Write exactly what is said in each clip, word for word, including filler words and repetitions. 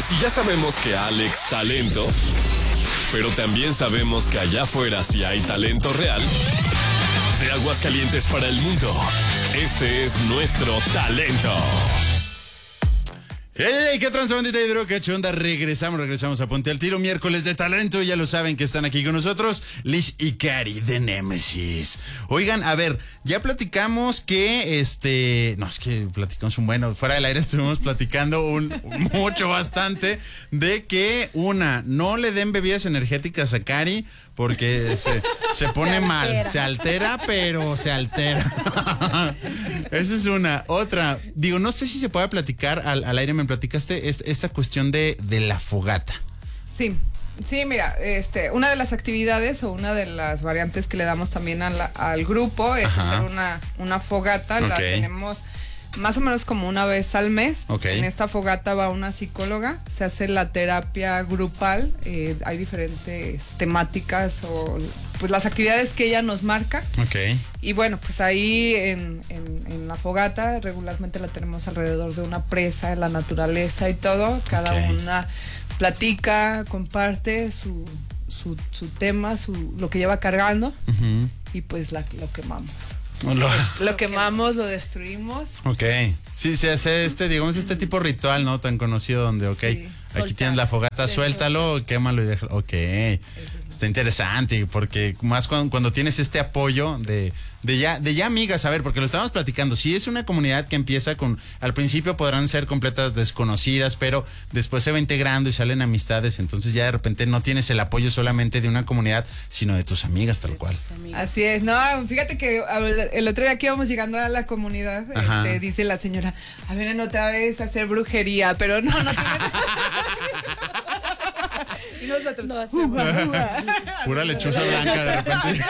Si ya sabemos que Alex talento, pero también sabemos que allá afuera sí hay talento real. De Aguascalientes para el mundo, este es nuestro talento. ¡Hey! ¿Qué transbandita hidro? ¿Qué chonda? Regresamos, regresamos a Ponte al Tiro. Miércoles de talento, ya lo saben que están aquí con nosotros Liz y Cari de Némesis. Oigan, a ver, ya platicamos que este... No, es que platicamos un bueno, fuera del aire estuvimos platicando un mucho, bastante, de que una, no le den bebidas energéticas a Cari porque se, se pone se mal, se altera, pero se altera. Esa es una. Otra, digo, no sé si se puede platicar al, al aire, me platicaste es, esta cuestión de, de la fogata. Sí, sí, mira, este, una de las actividades o una de las variantes que le damos también a la, al grupo es Ajá. hacer una, una fogata, okay. La tenemos más o menos como una vez al mes. Okay. En esta fogata va una psicóloga, se hace la terapia grupal, eh, hay diferentes temáticas o pues las actividades que ella nos marca. Okay. Y bueno, pues ahí en, en, en la fogata regularmente la tenemos alrededor de una presa, en la naturaleza y todo. Cada okay. una platica, comparte su, su, su tema, su, lo que lleva cargando uh-huh. y pues la, lo quemamos. Lo, lo quemamos, lo destruimos. Ok. Sí, se hace este, digamos, este tipo ritual, ¿no? Tan conocido donde, ok, sí, aquí soltar. Tienes la fogata, sí, suéltalo, quémalo y déjalo. Ok. Es Está interesante, porque más cuando, cuando tienes este apoyo de, de ya, de ya amigas, a ver, porque lo estábamos platicando, si es una comunidad que empieza con, al principio podrán ser completas desconocidas, pero después se va integrando y salen amistades, entonces ya de repente no tienes el apoyo solamente de una comunidad, sino de tus amigas, tal cual. Así es, no, fíjate que el otro día que íbamos llegando a la comunidad, este, dice la señora, a ver, otra vez a hacer brujería, pero no, no tiene y nosotros no hacemos pura lechuza blanca de repente.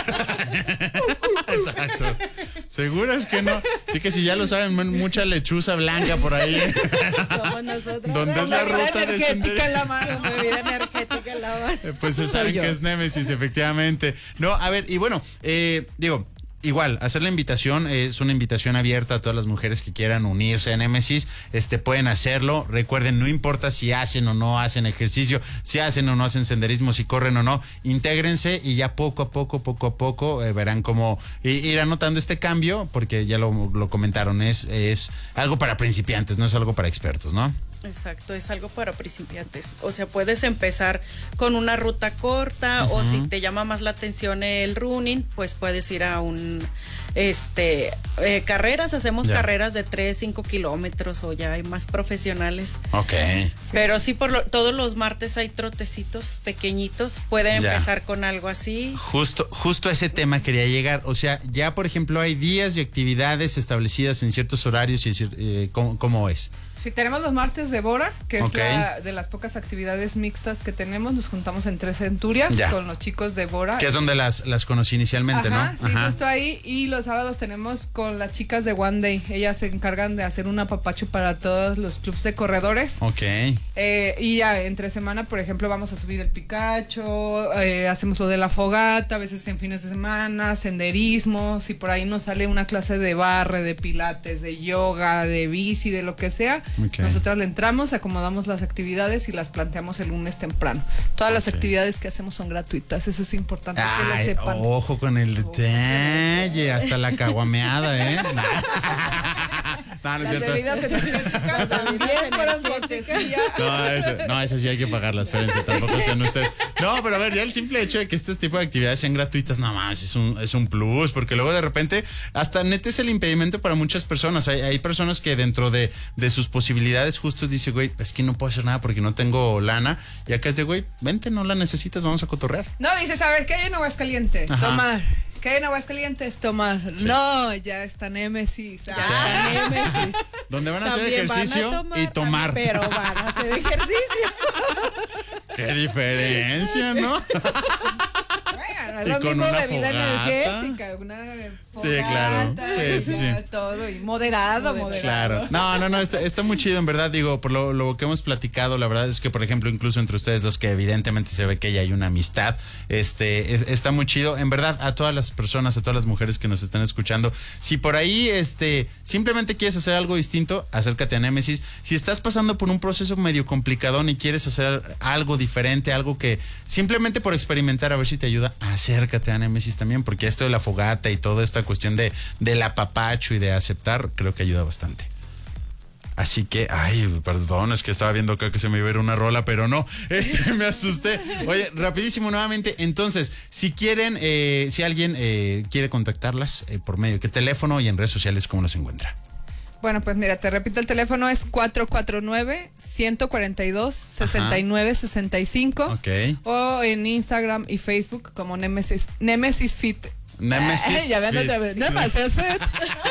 Exacto. ¿Seguro es que no? Sí que si ya lo saben, mucha lechuza blanca por ahí. Somos nosotros. ¿Dónde es la ruta de energética en la mano? Bebida energética en la mano. Pues se saben que es Némesis, efectivamente. No, a ver, y bueno, eh, digo, igual, hacer la invitación, es una invitación abierta a todas las mujeres que quieran unirse a Némesis, este, pueden hacerlo. Recuerden, no importa si hacen o no hacen ejercicio, si hacen o no hacen senderismo, si corren o no, intégrense y ya poco a poco, poco a poco, eh, verán cómo ir anotando este cambio, porque ya lo, lo comentaron, es, es algo para principiantes, no es algo para expertos, ¿no? Exacto, es algo para principiantes. O sea, puedes empezar con una ruta corta uh-huh. o si te llama más la atención el running, pues puedes ir a un, este, eh, carreras, hacemos yeah. carreras de tres, cinco kilómetros o ya hay más profesionales. Ok. Pero sí, por lo, todos los martes hay trotecitos pequeñitos, pueden yeah. empezar con algo así. Justo, justo a ese tema quería llegar. O sea, ya por ejemplo hay días y actividades establecidas en ciertos horarios y eh, ¿cómo, cómo es? Sí, tenemos los martes de Bora, que okay. es la, de las pocas actividades mixtas que tenemos. Nos juntamos en Tres Centurias ya. con los chicos de Bora. Que es donde las, las conocí inicialmente, Ajá, ¿no? Sí, Ajá. justo ahí. Y los sábados tenemos con las chicas de One Day. Ellas se encargan de hacer un apapacho para todos los clubs de corredores. Ok. Eh, y ya entre semana, por ejemplo, vamos a subir el Picacho, eh, hacemos lo de la fogata, a veces en fines de semana, senderismos, y por ahí nos sale una clase de barre, de pilates, de yoga, de bici, de lo que sea. Okay. Nosotras le entramos, acomodamos las actividades y las planteamos el lunes temprano. Todas okay. las actividades que hacemos son gratuitas, eso es importante. Ay, que lo sepan. Ojo con el detalle, hasta la caguameada, ¿eh? No, no es cierto. Bebidas energéticas también fueron cortesía. No, eso, no, eso sí hay que pagarlas, espérense, tampoco sean ustedes. No, pero a ver, ya el simple hecho de que este tipo de actividades sean gratuitas, nada más, es un, es un plus, porque luego de repente, hasta neta es el impedimento para muchas personas. Hay, hay personas que dentro de, de sus posibilidades justo dicen, güey, es que no puedo hacer nada porque no tengo lana. Y acá es de, güey, vente, no la necesitas, vamos a cotorrear. No, dices, a ver, ¿qué hay en Aguascalientes? Ajá. Tomar. ¿Qué hay en Aguascalientes? Tomar. Sí. No, ya está Némesis. Ya está Némesis. Donde van a hacer ejercicio a tomar, y tomar. Pero van a hacer ejercicio. Qué diferencia, ¿no? Bueno, Es Y lo con mismo una bebida fogata. energética, una fogata, Sí, claro. Sí, sí, sí. todo, y moderado, moderado. Claro. No, no, no, está, está muy chido, en verdad. Digo, por lo, lo que hemos platicado, la verdad es que, por ejemplo, incluso entre ustedes dos, que evidentemente se ve que ya hay una amistad, este, es- está muy chido. En verdad, a todas las personas, a todas las mujeres que nos están escuchando, si por ahí, este, simplemente quieres hacer algo distinto, acércate a Némesis. Si estás pasando por un proceso medio complicadón y quieres hacer algo diferente, algo que simplemente por experimentar, a ver si te ayuda, acércate a Némesis también, porque esto de la fogata y toda esta cuestión de del apapacho y de aceptar, creo que ayuda bastante. Así que, ay, perdón, es que estaba viendo acá que se me iba a ir una rola, pero no, este, me asusté. Oye, rapidísimo nuevamente, entonces, si quieren, eh, si alguien eh, quiere contactarlas, eh, por medio de qué teléfono y en redes sociales, ¿cómo las encuentra? Bueno, pues mira, te repito, el teléfono es cuatro cuatro nueve, uno cuatro dos, seis nueve seis cinco. Ok. O en Instagram y Facebook como Nemesis, Nemesis Fit. Némesis. Ya ven Fit. otra vez. Nemesis Fit.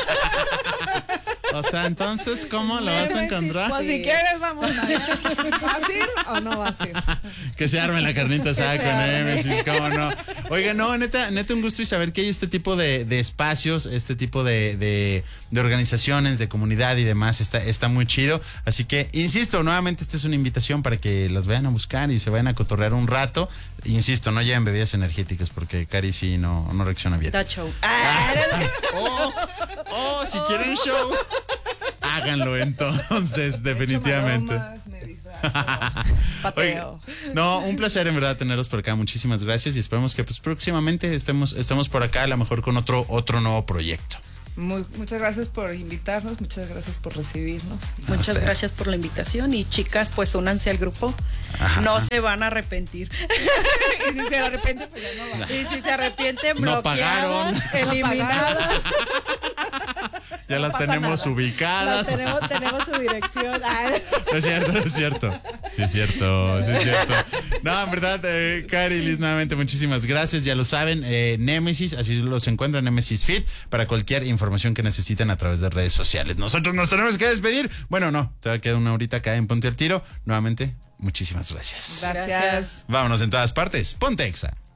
O sea, entonces, ¿cómo lo vas a Nemesis, encontrar? Pues si quieres, vamos a ver. ¿Vas a ir o no vas a ir? Que se arme la carnita asada se con arme. Némesis, cómo no. Oiga, no, neta, neta un gusto y saber que hay este tipo de, de espacios, este tipo de, de, de organizaciones, de comunidad y demás, está, está muy chido. Así que, insisto, nuevamente esta es una invitación para que las vayan a buscar y se vayan a cotorrear un rato. Insisto, no lleven bebidas energéticas porque Cari sí no, no reacciona bien. Da show. Ah, Oh, oh, si quieren show, háganlo entonces, definitivamente. Maromas, me disfrazo, Oiga, pateo. no, un placer en verdad tenerlos por acá. Muchísimas gracias y esperemos que pues próximamente estemos, estemos por acá, a lo mejor con otro, otro nuevo proyecto. Muy- muchas gracias por invitarnos, muchas gracias por recibirnos. Muchas usted. gracias por la invitación y chicas, pues únanse al grupo. Ajá. No se van a arrepentir. Y si se arrepiente, pues ya no va. Y si se arrepienten, No pagaron. bloqueadas, eliminadas. Ya las pasa tenemos nada. Las ubicadas. tenemos, tenemos su dirección. Ah, No es cierto, no es cierto. Sí es cierto, sí es cierto. No, en verdad, eh, Cari y Liz, nuevamente muchísimas gracias. Ya lo saben, eh, Némesis, así los encuentran, Némesis Fit, para cualquier información que necesiten a través de redes sociales. Nosotros nos tenemos que despedir. Bueno, no, te queda una horita acá en Ponte al Tiro. Nuevamente, muchísimas gracias. Gracias. Gracias. Vámonos en todas partes. Ponte Exa.